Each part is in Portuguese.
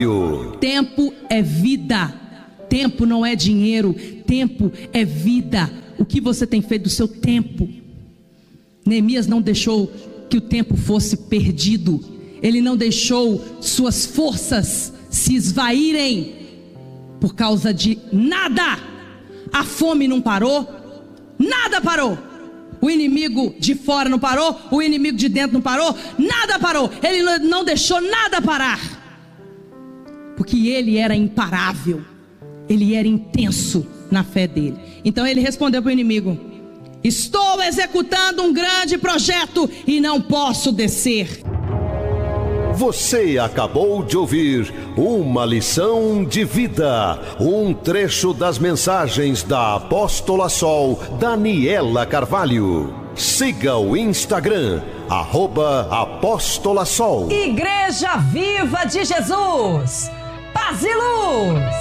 Tempo é vida. Tempo não é dinheiro. Tempo é vida. O que você tem feito do seu tempo? Neemias não deixou que o tempo fosse perdido. Ele não deixou suas forças se esvaírem por causa de nada. A fome não parou. Nada parou. O inimigo de fora não parou. O inimigo de dentro não parou. Nada parou. Ele não deixou nada parar. Porque ele era imparável. Ele era intenso na fé dele. Então ele respondeu para o inimigo: estou executando um grande projeto e não posso descer. Você acabou de ouvir uma lição de vida, um trecho das mensagens da Apóstola Sol Daniela Carvalho. Siga o Instagram, @Apóstola Sol. Igreja Viva de Jesus, paz e luz.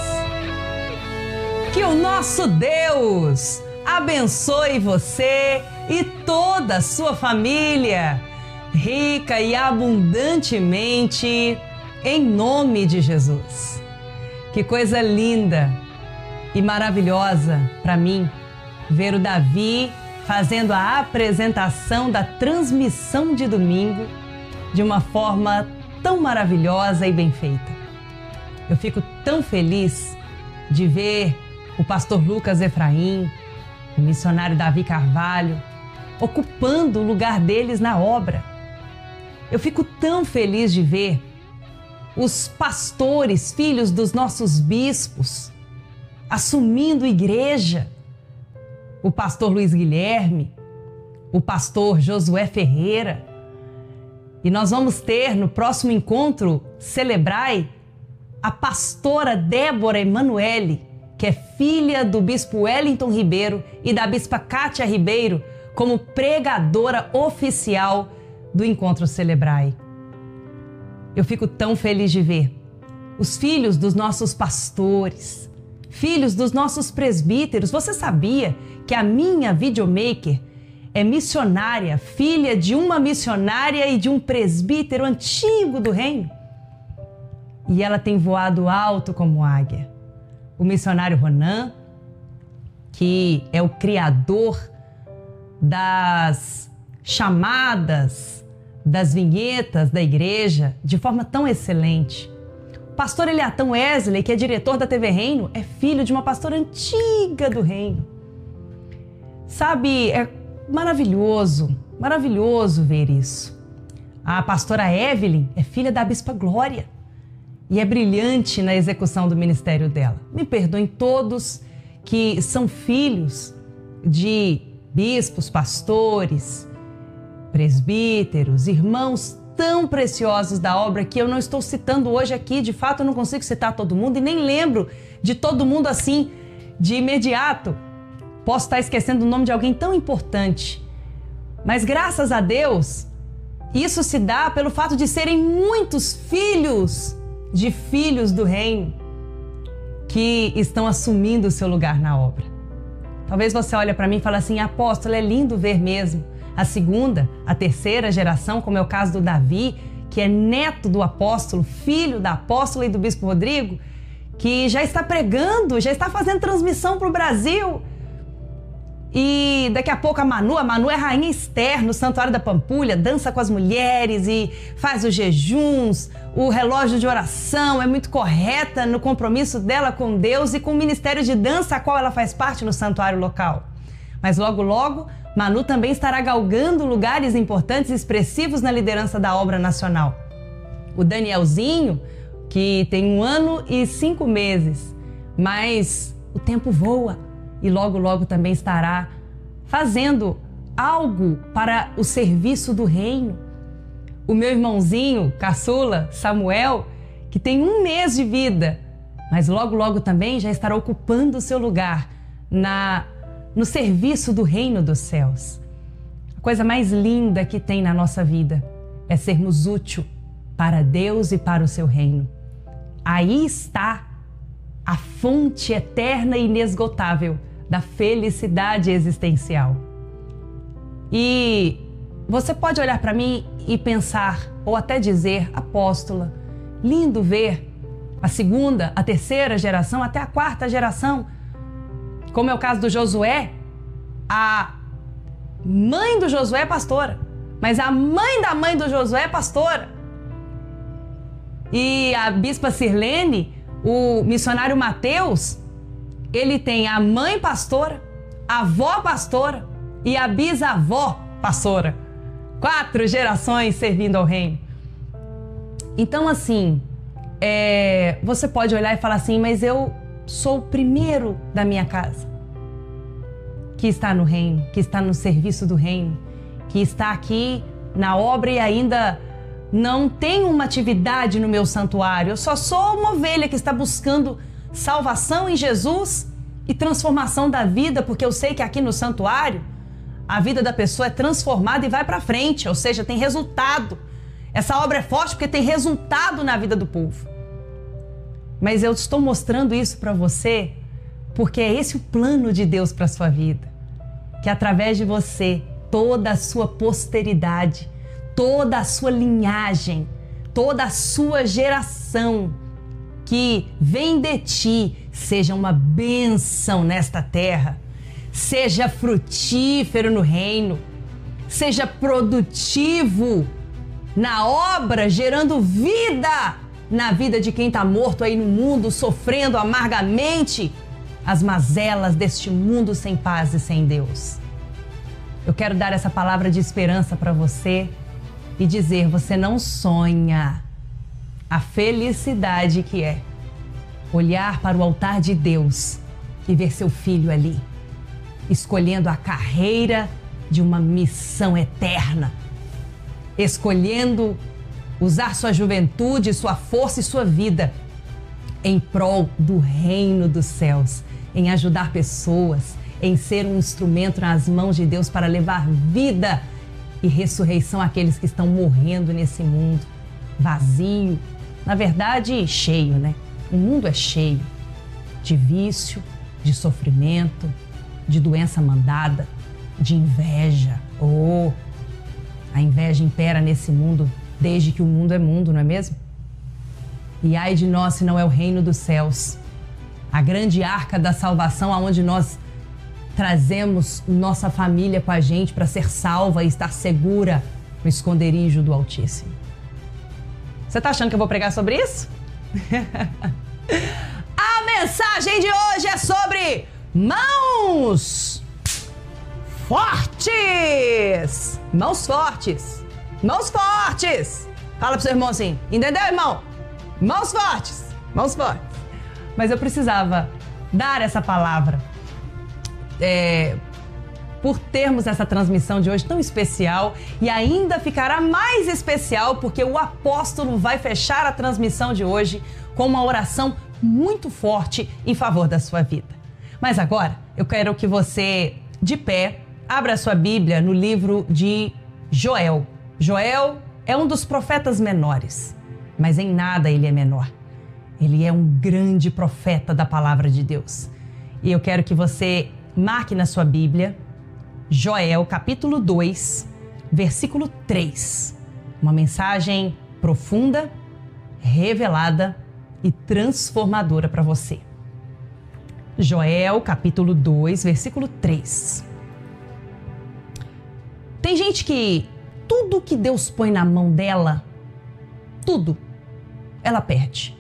Que o nosso Deus abençoe você e toda a sua família, rica e abundantemente, em nome de Jesus. Que coisa linda e maravilhosa para mim ver o Davi fazendo a apresentação da transmissão de domingo de uma forma tão maravilhosa e bem feita. Eu fico tão feliz de ver o pastor Lucas Efraim, o missionário Davi Carvalho, ocupando o lugar deles na obra. Eu fico tão feliz de ver os pastores, filhos dos nossos bispos, assumindo igreja. O pastor Luiz Guilherme, o pastor Josué Ferreira. E nós vamos ter no próximo encontro Celebrai a pastora Débora Emanuele, que é filha do bispo Wellington Ribeiro e da bispa Kátia Ribeiro, como pregadora oficial do Encontro Celebrai. Eu fico tão feliz de ver os filhos dos nossos pastores, filhos dos nossos presbíteros. Você sabia que a minha videomaker é missionária, filha de uma missionária e de um presbítero antigo do reino? E ela tem voado alto como águia. O missionário Ronan, que é o criador das chamadas, das vinhetas da igreja, de forma tão excelente. O pastor Eliatão Wesley, que é diretor da TV Reino, é filho de uma pastora antiga do reino. Sabe, é maravilhoso, maravilhoso ver isso. A pastora Evelyn é filha da bispa Glória e é brilhante na execução do ministério dela. Me perdoem todos que são filhos de bispos, pastores, presbíteros, irmãos tão preciosos da obra que eu não estou citando hoje aqui. De fato, eu não consigo citar todo mundo e nem lembro de todo mundo assim de imediato. Posso estar esquecendo o nome de alguém tão importante. Mas graças a Deus, isso se dá pelo fato de serem muitos filhos de filhos do reino que estão assumindo o seu lugar na obra. Talvez você olhe para mim e fale assim: apóstolo, é lindo ver mesmo a segunda, a terceira geração, como é o caso do Davi, que é neto do apóstolo, filho da apóstola e do bispo Rodrigo, que já está pregando, já está fazendo transmissão para o Brasil. E daqui a pouco a Manu é rainha Esther no Santuário da Pampulha, dança com as mulheres e faz os jejuns, o relógio de oração, é muito correta no compromisso dela com Deus e com o ministério de dança a qual ela faz parte no santuário local. Mas logo, logo, Manu também estará galgando lugares importantes e expressivos na liderança da obra nacional. O Danielzinho, que tem 1 ano e 5 meses, mas o tempo voa. E logo, logo também estará fazendo algo para o serviço do reino. O meu irmãozinho, caçula, Samuel, que tem 1 mês de vida, mas logo, logo também já estará ocupando o seu lugar no serviço do reino dos céus. A coisa mais linda que tem na nossa vida é sermos úteis para Deus e para o seu reino. Aí está a fonte eterna e inesgotável da felicidade existencial. E você pode olhar para mim e pensar, ou até dizer: apóstola, lindo ver a segunda, a terceira geração, até a quarta geração. Como é o caso do Josué, a mãe do Josué é pastora, mas a mãe da mãe do Josué é pastora. E a bispa Sirlene, o missionário Mateus, ele tem a mãe pastora, a avó pastora e a bisavó pastora. 4 gerações servindo ao reino. Então, assim, você pode olhar e falar assim, mas eu sou o primeiro da minha casa que está no reino, que está no serviço do reino, que está aqui na obra e ainda não tem uma atividade no meu santuário. Eu só sou uma ovelha que está buscando salvação em Jesus e transformação da vida, porque eu sei que aqui no santuário a vida da pessoa é transformada e vai para frente, ou seja, tem resultado. Essa obra é forte porque tem resultado na vida do povo. Mas eu estou mostrando isso para você porque é esse o plano de Deus para a sua vida. Que através de você, toda a sua posteridade, toda a sua linhagem, toda a sua geração que vem de ti seja uma bênção nesta terra, seja frutífero no reino, seja produtivo na obra, gerando vida na vida de quem está morto aí no mundo, sofrendo amargamente as mazelas deste mundo sem paz e sem Deus. Eu quero dar essa palavra de esperança para você e dizer, você não sonha a felicidade que é olhar para o altar de Deus e ver seu filho ali, escolhendo a carreira de uma missão eterna, escolhendo usar sua juventude, sua força e sua vida em prol do reino dos céus, em ajudar pessoas, em ser um instrumento nas mãos de Deus para levar vida e ressurreição àqueles que estão morrendo nesse mundo vazio, na verdade cheio, né? O mundo é cheio de vício, de sofrimento, de doença mandada, de inveja. A inveja impera nesse mundo desde que o mundo é mundo, não é mesmo? E ai de nós se não é o reino dos céus, a grande arca da salvação, aonde nós trazemos nossa família com a gente para ser salva e estar segura no esconderijo do Altíssimo. Você está achando que eu vou pregar sobre isso? A mensagem de hoje é sobre mãos fortes. Mãos fortes. Mãos fortes. Fala pro seu irmão assim, entendeu, irmão? Mãos fortes. Mãos fortes. Mas eu precisava dar essa palavra por termos essa transmissão de hoje tão especial, e ainda ficará mais especial porque o apóstolo vai fechar a transmissão de hoje com uma oração muito forte em favor da sua vida. Mas agora eu quero que você, de pé, abra sua Bíblia no livro de Joel. Joel é um dos profetas menores, mas em nada ele é menor. Ele é um grande profeta da palavra de Deus. E eu quero que você marque na sua Bíblia Joel, capítulo 2, versículo 3. Uma mensagem profunda, revelada e transformadora para você. Joel, capítulo 2, versículo 3. Tem gente que tudo que Deus põe na mão dela, tudo, ela perde.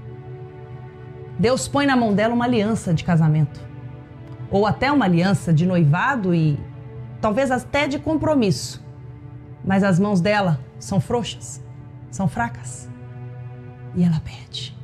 Deus põe na mão dela uma aliança de casamento, ou até uma aliança de noivado e talvez até de compromisso, mas as mãos dela são frouxas, são fracas e ela perde.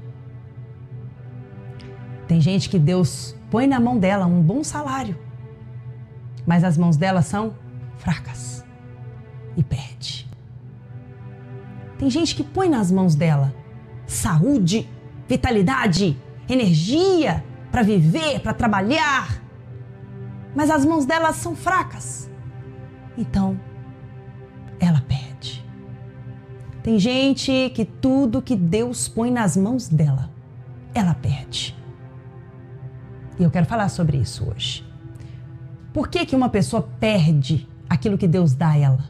Tem gente que Deus põe na mão dela um bom salário, mas as mãos dela são fracas e perde. Tem gente que põe nas mãos dela saúde, vitalidade, energia para viver, para trabalhar, mas as mãos dela são fracas, então ela perde. Tem gente que tudo que Deus põe nas mãos dela, ela perde. E eu quero falar sobre isso hoje. Por que que uma pessoa perde aquilo que Deus dá a ela?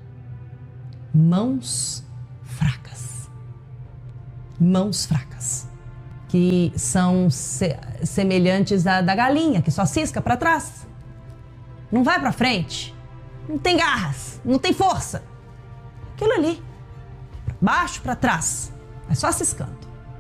Mãos fracas. Mãos fracas. que são semelhantes à da galinha, que só cisca para trás. Não vai para frente. Não tem garras, não tem força. Aquilo ali, para baixo, para trás, é só ciscando.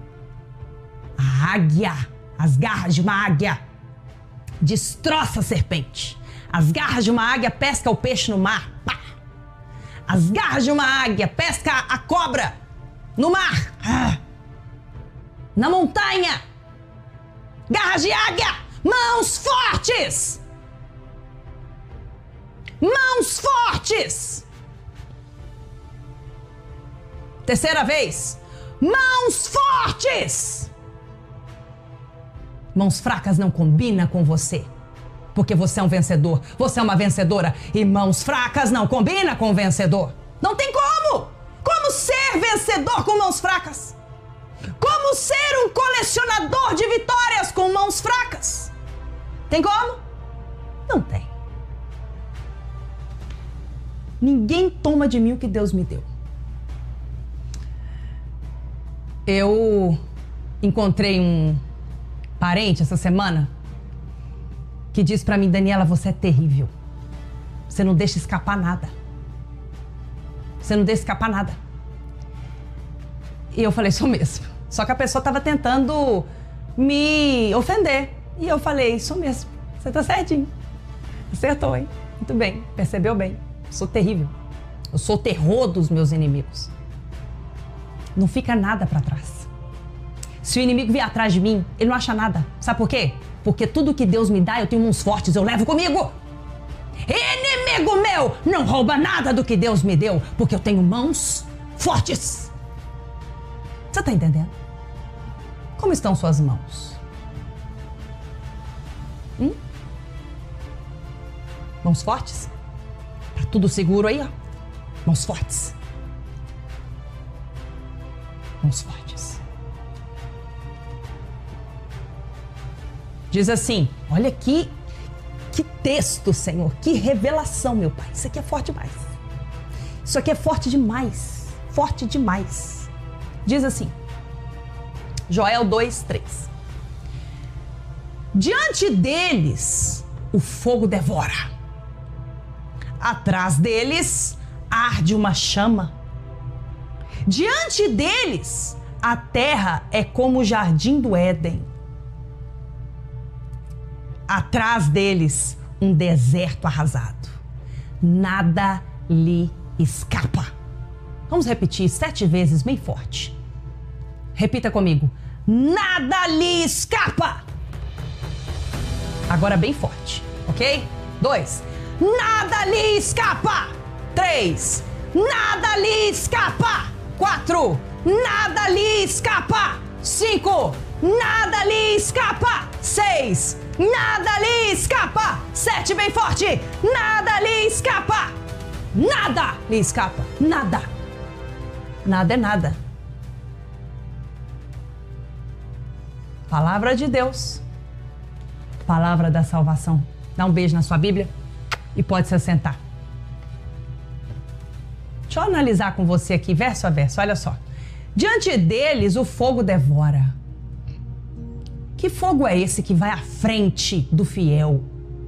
A águia, as garras de uma águia, destroça a serpente. As garras de uma águia pesca o peixe no mar. Pá! As garras de uma águia pesca a cobra no mar. Ah! Na montanha. Garras de águia. Mãos fortes. Mãos fortes. Terceira vez. Mãos fortes. Mãos fracas não combinam com você. Porque você é um vencedor. Você é uma vencedora. E mãos fracas não combinam com o vencedor. Não tem como. Como ser vencedor com mãos fracas? Como ser um colecionador de vitórias com mãos fracas? Tem como? Não tem. Ninguém toma de mim o que Deus me deu. Eu encontrei um parente essa semana que disse pra mim: Daniela, você é terrível. Você não deixa escapar nada. Você não deixa escapar nada. E eu falei: sou mesmo. Só que a pessoa tava tentando me ofender. E eu falei: sou mesmo. Você tá certinho. Acertou, hein? Muito bem. Percebeu bem. Eu sou terrível. Eu sou o terror dos meus inimigos. Não fica nada pra trás. Se o inimigo vier atrás de mim, ele não acha nada. Sabe por quê? Porque tudo que Deus me dá, eu tenho mãos fortes, eu levo comigo. Inimigo meu não rouba nada do que Deus me deu, porque eu tenho mãos fortes. Você tá entendendo? Como estão suas mãos? Mãos fortes? Tá tudo seguro aí, ó. Mãos fortes. Mãos fortes. Diz assim, olha aqui, que texto, Senhor, que revelação, meu Pai. Isso aqui é forte demais. Isso aqui é forte demais, forte demais. Diz assim, Joel 2:3. Diante deles, o fogo devora. Atrás deles, arde uma chama. Diante deles, a terra é como o jardim do Éden. Atrás deles, um deserto arrasado. Nada lhe escapa. Vamos repetir 7 vezes, bem forte. Repita comigo. Nada lhe escapa. Agora bem forte, ok? 2. Nada lhe escapa. 3. Nada lhe escapa. 4. Nada lhe escapa. 5. Nada lhe escapa. 6. Nada lhe escapa. 7, bem forte. Nada lhe escapa. Nada lhe escapa. Nada. Nada é nada. Palavra de Deus. Palavra da salvação. Dá um beijo na sua Bíblia e pode se assentar. Deixa eu analisar com você aqui, verso a verso. Olha só. Diante deles, o fogo devora. Que fogo é esse que vai à frente do fiel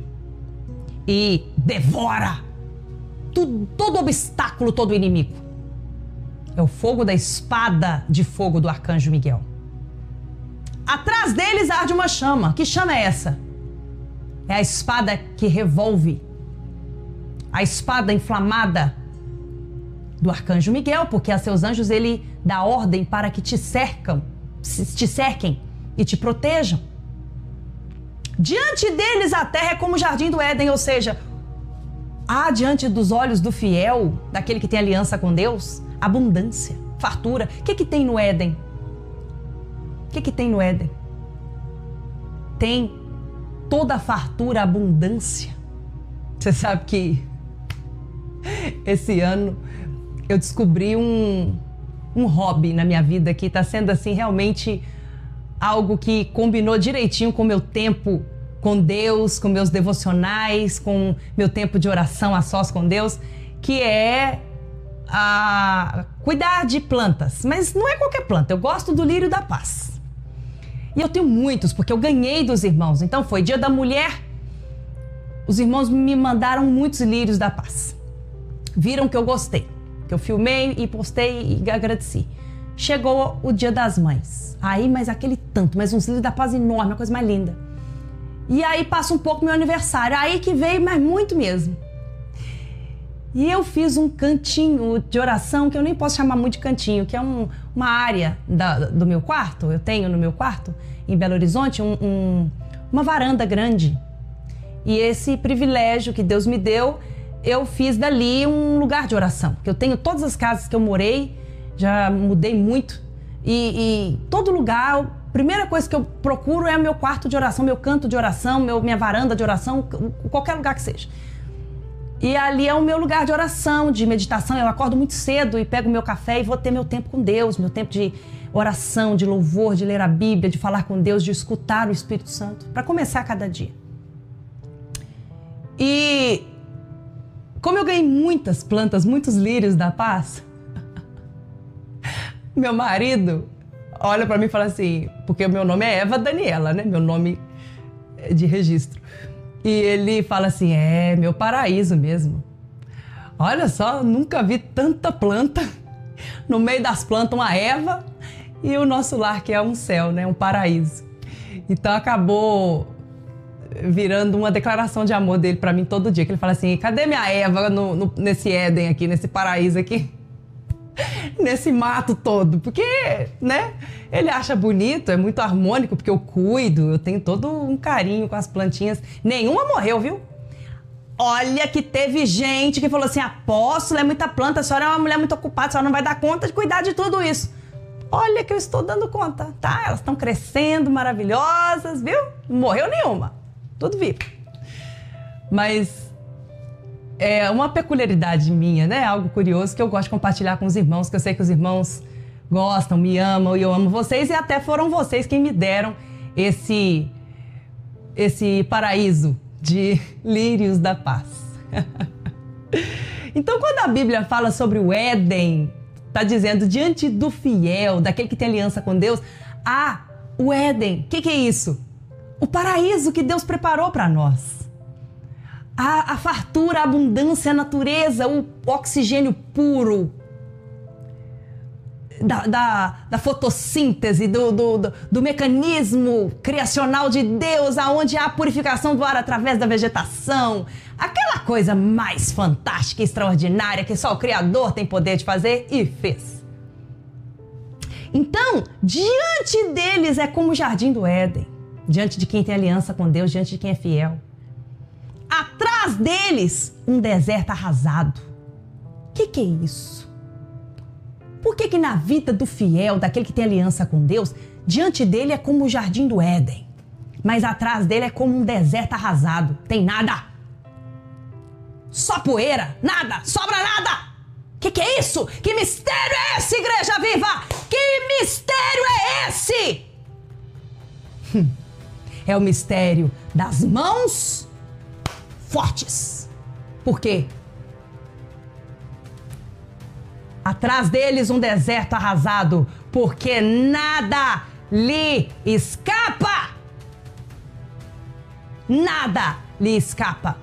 e devora todo obstáculo, todo inimigo? É o fogo da espada de fogo do arcanjo Miguel. Atrás deles arde uma chama. Que chama é essa? É a espada que revolve. A espada inflamada do arcanjo Miguel, porque a seus anjos ele dá ordem para que te cerquem e te protejam. Diante deles a terra é como o jardim do Éden, ou seja, há diante dos olhos do fiel, daquele que tem aliança com Deus, abundância, fartura. O que tem no Éden? O que tem no Éden? Tem toda a fartura, a abundância. Você sabe que esse ano eu descobri um hobby na minha vida que está sendo assim realmente algo que combinou direitinho com o meu tempo com Deus, com meus devocionais, com meu tempo de oração a sós com Deus, que é cuidar de plantas. Mas não é qualquer planta, eu gosto do lírio da paz. E eu tenho muitos, porque eu ganhei dos irmãos. Então foi Dia da Mulher. Os irmãos me mandaram muitos lírios da paz. Viram que eu gostei, que eu filmei e postei e agradeci. Chegou o Dia das Mães. Aí, mas aquele tanto, mas uns lírios da paz enormes, uma coisa mais linda. E aí passa um pouco meu aniversário. Aí que veio, mas muito mesmo. E eu fiz um cantinho de oração, que eu nem posso chamar muito de cantinho, que é uma área do meu quarto. Eu tenho no meu quarto, em Belo Horizonte, uma varanda grande. E esse privilégio que Deus me deu, eu fiz dali um lugar de oração. Que eu tenho todas as casas que eu morei, já mudei muito. E todo lugar, a primeira coisa que eu procuro é o meu quarto de oração, meu canto de oração, minha varanda de oração, qualquer lugar que seja. E ali é o meu lugar de oração, de meditação. Eu acordo muito cedo e pego meu café e vou ter meu tempo com Deus, meu tempo de oração, de louvor, de ler a Bíblia, de falar com Deus, de escutar o Espírito Santo, para começar cada dia. E como eu ganhei muitas plantas, muitos lírios da paz, meu marido olha para mim e fala assim, porque o meu nome é Eva Daniela, né? Meu nome de registro. E ele fala assim, meu paraíso mesmo. Olha só, nunca vi tanta planta. No meio das plantas, uma Eva e o nosso lar, que é um céu, né? Um paraíso. Então acabou virando uma declaração de amor dele para mim todo dia. Que ele fala assim, cadê minha Eva nesse Éden aqui, nesse paraíso aqui? Nesse mato todo, porque, né, ele acha bonito, é muito harmônico, porque eu cuido, eu tenho todo um carinho com as plantinhas. Nenhuma morreu, viu? Olha que teve gente que falou assim, apóstolo, é muita planta, a senhora é uma mulher muito ocupada, a senhora não vai dar conta de cuidar de tudo isso. Olha que eu estou dando conta, tá? Elas estão crescendo, maravilhosas, viu? Não morreu nenhuma, tudo vivo. Mas é uma peculiaridade minha, né? Algo curioso que eu gosto de compartilhar com os irmãos, que eu sei que os irmãos gostam, me amam e eu amo vocês, e até foram vocês quem me deram esse paraíso de lírios da paz. Então, quando a Bíblia fala sobre o Éden, está dizendo diante do fiel, daquele que tem aliança com Deus, o Éden. O que é isso? O paraíso que Deus preparou para nós. A fartura, a abundância, a natureza, o oxigênio puro da fotossíntese, do mecanismo criacional de Deus, aonde há a purificação do ar através da vegetação. Aquela coisa mais fantástica e extraordinária que só o Criador tem poder de fazer e fez. Então, diante deles é como o jardim do Éden, diante de quem tem aliança com Deus, diante de quem é fiel. Atrás deles, um deserto arrasado. O que é isso? Por que na vida do fiel, daquele que tem aliança com Deus, diante dele é como o jardim do Éden, mas atrás dele é como um deserto arrasado? Tem nada. Só poeira, nada, sobra nada. Que é isso? Que mistério é esse, Igreja Viva? Que mistério é esse? É o mistério das mãos fortes. Por quê? Atrás deles um deserto arrasado, porque nada lhe escapa. Nada lhe escapa.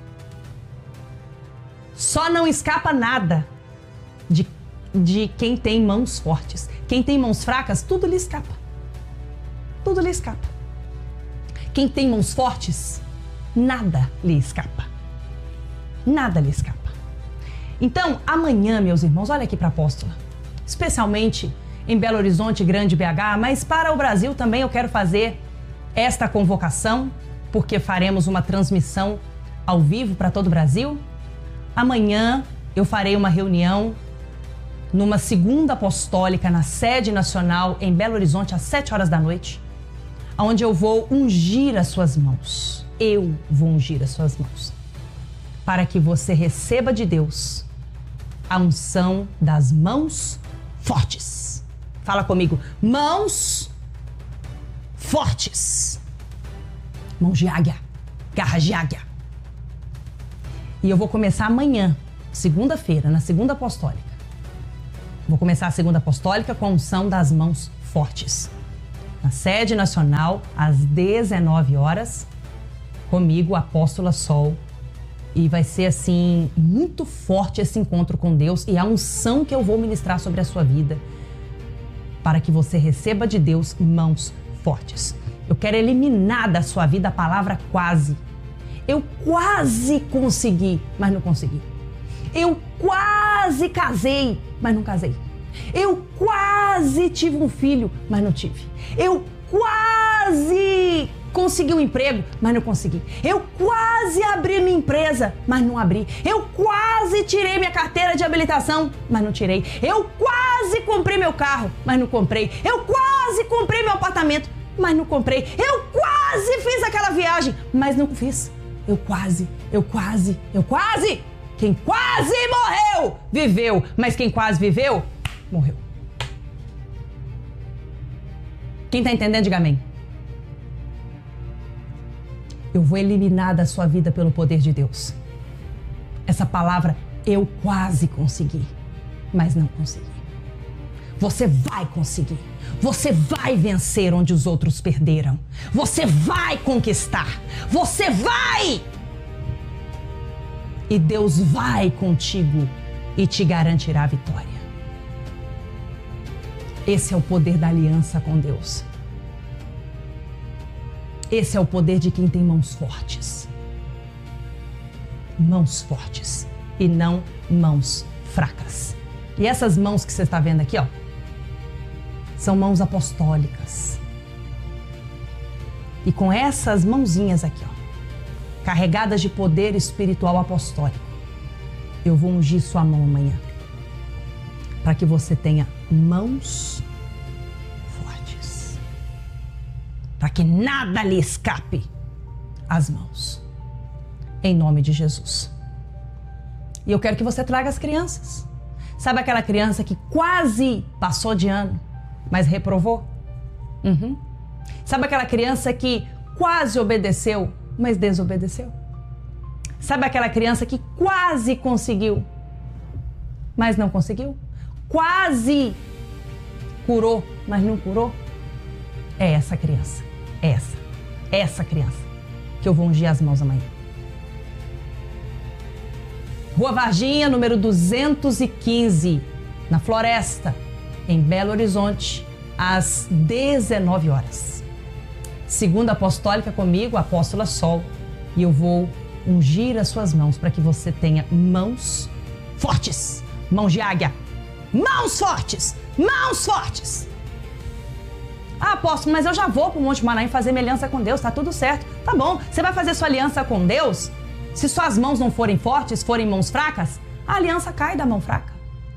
Só não escapa nada de quem tem mãos fortes. Quem tem mãos fracas, tudo lhe escapa. Tudo lhe escapa. Quem tem mãos fortes, nada lhe escapa. Nada lhe escapa. Então, amanhã, meus irmãos, olha aqui para a apóstola. Especialmente em Belo Horizonte, Grande BH, mas para o Brasil também eu quero fazer esta convocação, porque faremos uma transmissão ao vivo para todo o Brasil. Amanhã eu farei uma reunião numa segunda apostólica na sede nacional em Belo Horizonte às 7 horas da noite, onde eu vou ungir as suas mãos. Eu vou ungir as suas mãos, para que você receba de Deus a unção das mãos fortes. Fala comigo, mãos fortes. Mãos de águia, garras de águia. E eu vou começar amanhã, segunda-feira, na segunda apostólica. Vou começar a segunda apostólica com a unção das mãos fortes. na sede nacional, às 19 horas, comigo, a Apóstola Sol. E vai ser, assim, muito forte esse encontro com Deus e a unção que eu vou ministrar sobre a sua vida, para que você receba de Deus mãos fortes. Eu quero eliminar da sua vida a palavra quase. Eu quase consegui, mas não consegui. Eu quase casei, mas não casei. Eu quase tive um filho, mas não tive. Eu quase consegui um emprego, mas não consegui. Eu quase abri minha empresa, mas não abri. Eu quase tirei minha carteira de habilitação, mas não tirei. Eu quase comprei meu carro, mas não comprei. Eu quase comprei meu apartamento, mas não comprei. Eu quase fiz aquela viagem, mas não fiz. Eu quase. Quem quase morreu, viveu. Mas quem quase viveu, morreu. Quem tá entendendo, diga amém. Eu vou eliminar da sua vida pelo poder de Deus essa palavra, eu quase consegui, mas não consegui. Você vai conseguir. Você vai vencer onde os outros perderam. Você vai conquistar. Você vai! E Deus vai contigo e te garantirá a vitória. Esse é o poder da aliança com Deus. Esse é o poder de quem tem mãos fortes. Mãos fortes e não mãos fracas. E essas mãos que você está vendo aqui, ó, são mãos apostólicas. E com essas mãozinhas aqui, ó, carregadas de poder espiritual apostólico, eu vou ungir sua mão amanhã, para que você tenha mãos fortes, para que nada lhe escape às mãos, em nome de Jesus. E eu quero que você traga as crianças. Sabe aquela criança que quase passou de ano, mas reprovou? Sabe aquela criança que quase obedeceu, mas desobedeceu? Sabe aquela criança que quase conseguiu, mas não conseguiu? Quase curou, mas não curou? É essa criança, essa criança que eu vou ungir as mãos amanhã. Rua Varginha, número 215, na Floresta, em Belo Horizonte, às 19 horas. Segunda apostólica comigo, a Apóstola Sol, e eu vou ungir as suas mãos para que você tenha mãos fortes, mãos de águia, mãos fortes, mãos fortes. Ah, apóstolo, mas eu já vou para o Monte Manaim fazer minha aliança com Deus, tá tudo certo. Tá bom, você vai fazer sua aliança com Deus? Se suas mãos não forem fortes, forem mãos fracas, a aliança cai da mão fraca.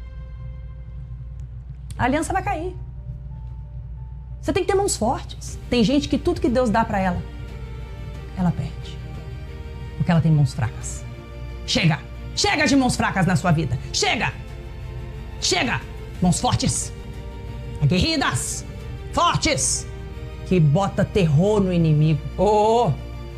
A aliança vai cair. Você tem que ter mãos fortes. Tem gente que tudo que Deus dá para ela, ela perde. Porque ela tem mãos fracas. Chega! Chega de mãos fracas na sua vida. Chega! Chega! Mãos fortes. Aguerridas. Fortes. Que bota terror no inimigo. Oh!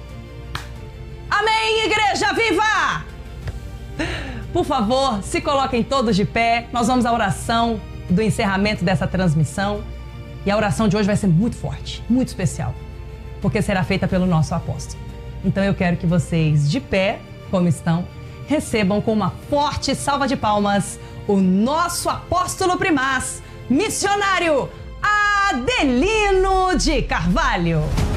Amém, igreja viva! Por favor, se coloquem todos de pé. Nós vamos à oração do encerramento dessa transmissão. E a oração de hoje vai ser muito forte, muito especial, porque será feita pelo nosso apóstolo. Então eu quero que vocês, de pé, como estão, recebam com uma forte salva de palmas o nosso apóstolo primaz, missionário Adelino de Carvalho.